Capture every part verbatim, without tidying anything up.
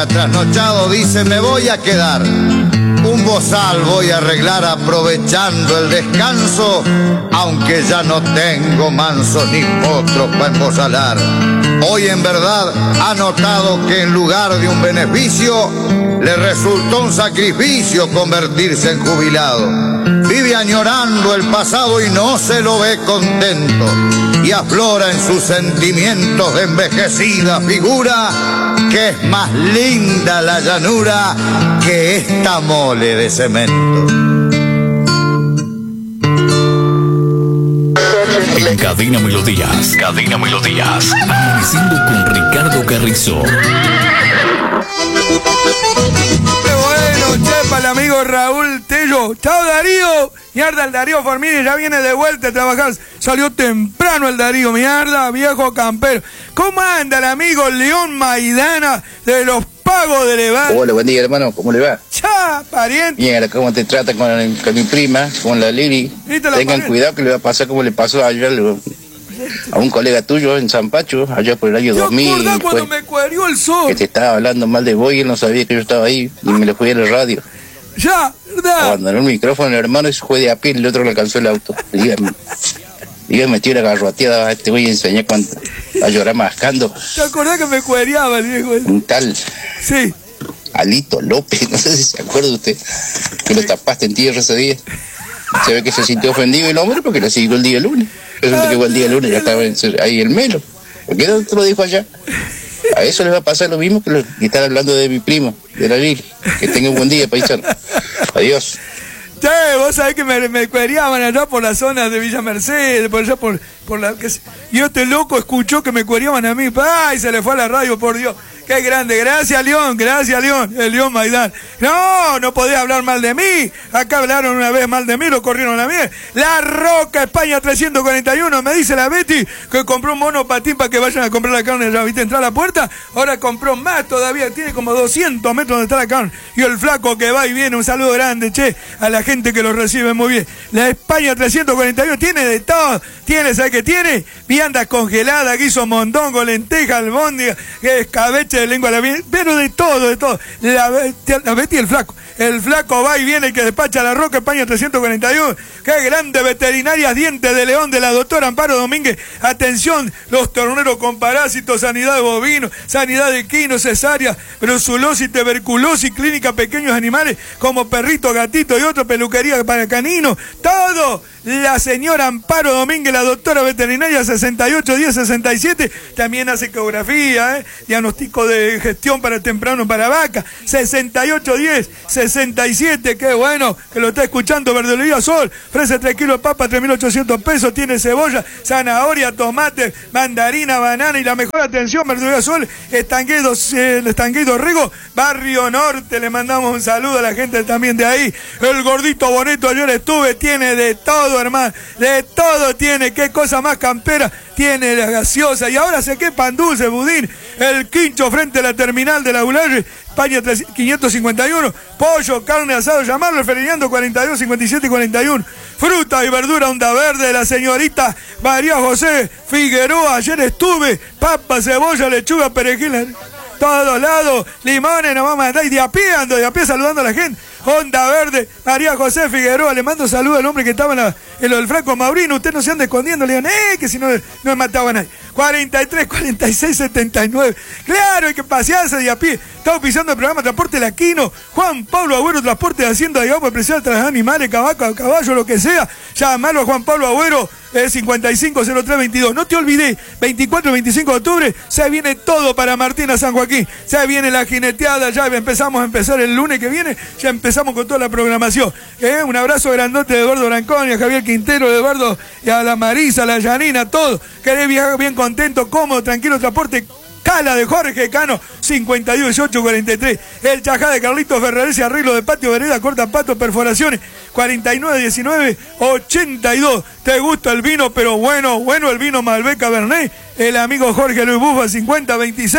Trasnochado dice me voy a quedar, un bozal voy a arreglar aprovechando el descanso, aunque ya no tengo mansos ni potros para embozalar. Hoy en verdad ha notado que en lugar de un beneficio le resultó un sacrificio convertirse en jubilado. Vive añorando el pasado y no se lo ve contento, y aflora en sus sentimientos de envejecida figura que es más linda la llanura que esta mole de cemento. En Cadena Melodías, Cadena Melodías, amaneciendo con Ricardo Carrizo. Qué bueno, chepa, el amigo Raúl Tello. Chao, Darío. Mierda, el Darío Formini ya viene de vuelta a trabajar. Salió temprano el Darío, mierda, viejo campero. ¿Cómo anda el amigo León Maidana de los Pagos de Levar? Hola, buen día, hermano, ¿cómo le va? Cha, pariente. Mira, ¿cómo te trata con, con mi prima, con la Lili? Tengan pariente? Cuidado que le va a pasar como le pasó ayer a un colega tuyo en San Pacho, allá por el año dos mil. ¿Te acordás cuando me cuerió el sol? Que te estaba hablando mal de vos y él no sabía que yo estaba ahí y me lo fui a la radio. Ya, ¿verdad? Abandonó el micrófono el hermano y se fue de a pie y el otro le alcanzó el auto. Dígame. Yo me metí una garroteada a este güey y enseñé cuando, a llorar mascando. ¿Te acordás que me cuereaba el viejo? Un tal. Sí. Alito López, no sé si se acuerda usted, que lo tapaste en tierra ese día. Se ve que se sintió ofendido el hombre porque le siguió el día lunes. Resulta que el día lunes ya estaba ahí el melo. ¿Por qué no te lo dijo allá? A eso les va a pasar lo mismo que, lo, que están hablando de mi primo, de la Lili. Que tenga un buen día, paisano. Adiós. Che, vos sabés que me, me cueriaban allá por la zona de Villa Mercedes, por allá por, por la... Que, y este loco escuchó que me cueriaban a mí. ¡Ay! Se le fue a la radio, por Dios. ¡Qué grande! Gracias, León, gracias, León. El León Maidán. No, no podés hablar mal de mí. Acá hablaron una vez mal de mí, lo corrieron a mí. La Roca, España trescientos cuarenta y uno. Me dice la Betty que compró un monopatín para que vayan a comprar la carne. Ya viste, entrar a la puerta. Ahora compró más todavía. Tiene como doscientos metros donde está la carne. Y el flaco que va y viene. Un saludo grande, che, a la gente que lo recibe muy bien. La España trescientos cuarenta y uno tiene de todo. Tiene, ¿sabes qué tiene? Viandas congeladas, guiso mondongo, lenteja, albóndiga, escabeche de lengua, la, pero de todo, de todo. La, la Betty y el flaco. El flaco va y viene que despacha la Roca, España trescientos cuarenta y uno. Qué grande, veterinarias Dientes de León de la doctora Amparo Domínguez. Atención, los torneros con parásitos, sanidad de bovinos, sanidad de equinos, cesárea, brucelosis, tuberculosis, clínica pequeños animales como perrito, gatito y otro, peluquería para caninos. Todo. La señora Amparo Domínguez, la doctora veterinaria sesenta y ocho diez sesenta y siete, también hace ecografía, ¿eh? Diagnóstico de gestión para temprano para vaca, sesenta y ocho diez sesenta y siete, qué bueno que lo está escuchando. Verdulería Sol, ofrece tres kilos de papa, tres mil ochocientos pesos, tiene cebolla, zanahoria, tomate, mandarina, banana y la mejor atención. Verdulería Sol, Estanguedo, eh, Estanguedo Rigo, Barrio Norte, le mandamos un saludo a la gente también de ahí. El gordito Boneto, ayer estuve, tiene de todo, hermano, de todo tiene. Qué cosa más campera, tiene la gaseosa y ahora sé que pan dulce, budín, el quincho frente a la terminal de la Ulaye, España quinientos cincuenta y uno, pollo, carne, asado, llamarlo Feriñando cuarenta y dos cincuenta y siete cuarenta y uno, fruta y verdura Onda Verde de la señorita María José Figueroa, ayer estuve, papa, cebolla, lechuga, perejil, todos lados, limones, nos vamos a andar y de a pie, ando de a pie saludando a la gente. Onda Verde, María José Figueroa, le mando saludo al hombre que estaba en, la, en lo del Franco Maurino. Usted no se anda escondiendo, le digan, eh, que si no, no me mataba a nadie. cuarenta y tres, cuarenta y seis, setenta y nueve. Claro, hay que pasearse de a pie. Estamos pisando el programa Transporte Laquino. Juan Pablo Agüero, transporte de hacienda, digamos, especial tras animales, caballo, caballo, lo que sea. Llamalo a Juan Pablo Agüero, eh, cincuenta y cinco cero tres veintidós. No te olvides, veinticuatro y veinticinco de octubre, se viene todo para Martina San Joaquín. Se viene la jineteada, ya empezamos a empezar el lunes que viene, ya empezamos con toda la programación. Eh, un abrazo grandote de Eduardo Branconi, a Javier Quintero, de Eduardo, y a la Marisa, a la Janina, todo. Querés viajar bien contento, cómodo, tranquilo, transporte. Cala de Jorge Cano, cincuenta y uno dieciocho cuarenta y tres. El Chajá de Carlitos Ferraresi, arreglo de patio, vereda, corta pato, perforaciones, cuarenta y nueve diecinueve ochenta y dos. Te gusta el vino, pero bueno, bueno el vino Malbec Cabernet. El amigo Jorge Luis Bufa, cincuenta veintiséis.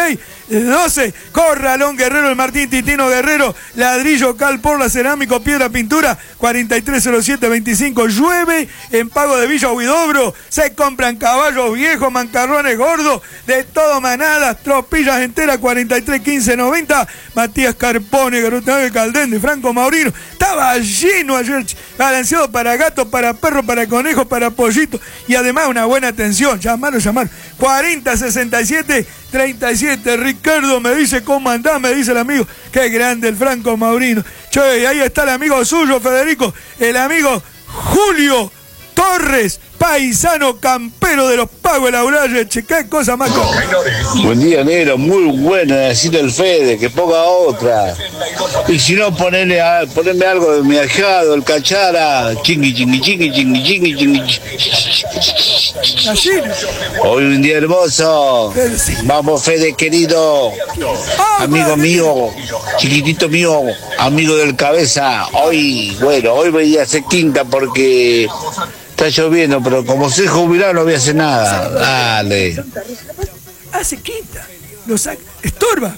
doce, Corralón Guerrero, el Martín Titino Guerrero, ladrillo, cal, porla, cerámico, piedra, pintura, cuarenta y tres cero siete veinticinco, llueve en Pago de Villa Huidobro, se compran caballos viejos, mancarrones gordos, de todo manadas, tropillas enteras, cuarenta y tres quince noventa, Matías Carpone, Garutave Caldén, de Franco Maurino, estaba lleno ayer, balanceado para gatos, para perros, para conejos, para pollitos, y además una buena atención, llamarlo, llamar, cuarenta sesenta y siete treinta y siete, Ricardo me dice cómo andás, me dice el amigo, qué grande el Franco Maurino, che, y ahí está el amigo suyo, Federico, el amigo Julio Torres, paisano campero de los Pagos de la Uralle, che, qué cosa más. Buen día, negro, muy buena, necesito el Fede, que ponga otra. Y si no, ponele a, poneme algo de mi ahijado, el Cachara, chingui, chingui, chingui, chingui, chingui, chingui. Así. Hoy un día hermoso. Vamos, Fede, querido. Amigo mío, chiquitito mío, amigo del cabeza. Hoy, bueno, hoy voy a hacer quinta porque está lloviendo, pero como soy jubilado no voy a hacer nada. Dale. Hace quinta. Lo saca. Estorba.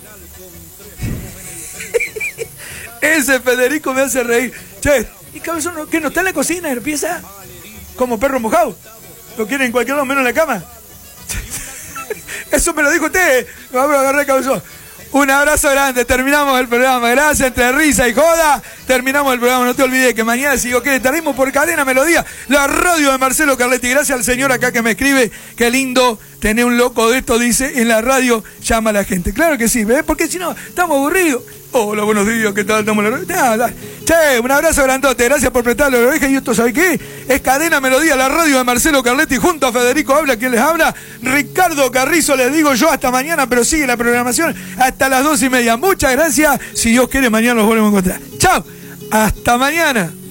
Ese Federico me hace reír. Che, ¿y cabezón que no está en la cocina? Empieza como perro mojado. ¿Lo quieren en cualquier lado menos en la cama? Eso me lo dijo usted. Vamos a agarrar cabezón. Un abrazo grande, terminamos el programa. Gracias, entre risa y joda. Terminamos el programa. No te olvides que mañana, si yo quiero, estaremos por Cadena Melodía, la radio de Marcelo Carletti. Gracias al señor acá que me escribe. Qué lindo tener un loco de esto, dice, en la radio llama a la gente. Claro que sí, ¿ves? Porque si no, estamos aburridos. Hola, buenos días, ¿qué tal? Estamos en la radio. Nada. Che, un abrazo grandote. Gracias por prestarle la oreja. Y esto, ¿sabe qué? Es Cadena Melodía, la radio de Marcelo Carletti. Junto a Federico Habla, quien les habla. Ricardo Carrizo, les digo yo hasta mañana, pero sigue la programación hasta las dos y media. Muchas gracias. Si Dios quiere, mañana nos volvemos a encontrar. Chao. Hasta mañana.